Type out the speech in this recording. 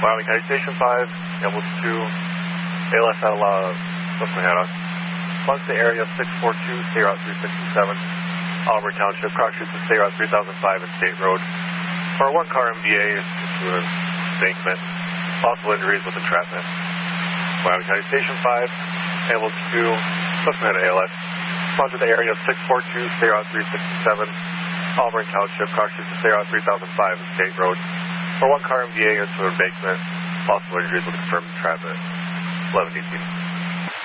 Wyoming County Station 5, ambulance 2, ALS out of Susquehanna. Plunge to area 642, State Route 367, Auburn Township, cross streets to State Route 3005 and State Road. For one car MVA into an embankment, possible injuries with entrapment. Wyoming County Station 5, ambulance 2, Susquehanna ALS. Plunge to area 642, State Route 367, Auburn Township, cross streets to State Route 3005 and State Road. For one car MVA into an embankment, possible injuries with confirmed entrapment. 1118.